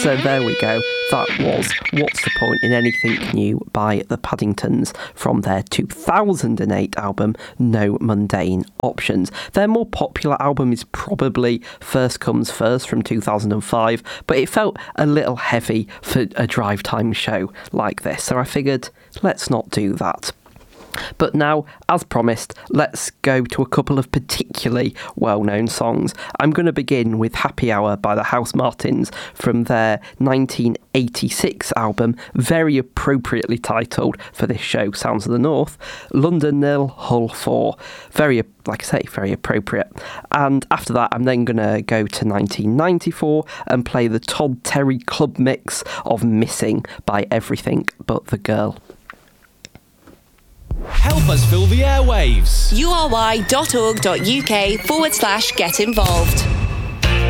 So there we go. That was What's the Point in Anything New by the Paddingtons from their 2008 album No Mundane Options. Their more popular album is probably First Comes First from 2005, but it felt a little heavy for a drive time show like this, so I figured let's not do that. But now, as promised, let's go to a couple of particularly well-known songs. I'm going to begin with Happy Hour by the Housemartins from their 1986 album, very appropriately titled for this show, Sounds of the North, London 0, Hull 4. Very, like I say, very appropriate. And after that, I'm then going to go to 1994 and play the Todd Terry club mix of Missing by Everything But the Girl. Help us fill the airwaves. ury.org.uk/get involved.